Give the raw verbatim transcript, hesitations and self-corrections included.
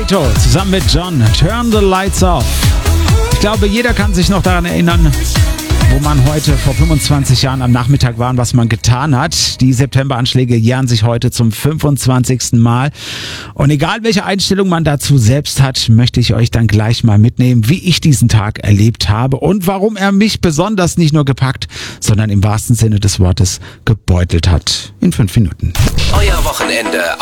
Kato zusammen mit John, Turn the Lights Off. Ich glaube, jeder kann sich noch daran erinnern, wo man heute vor fünfundzwanzig Jahren am Nachmittag war und was man getan hat. Die Septemberanschläge jähren sich heute zum fünfundzwanzigsten Mal. Und egal welche Einstellung man dazu selbst hat, möchte ich euch dann gleich mal mitnehmen, wie ich diesen Tag erlebt habe und warum er mich besonders nicht nur gepackt, sondern im wahrsten Sinne des Wortes gebeutelt hat. In fünf Minuten. Euer Wochenende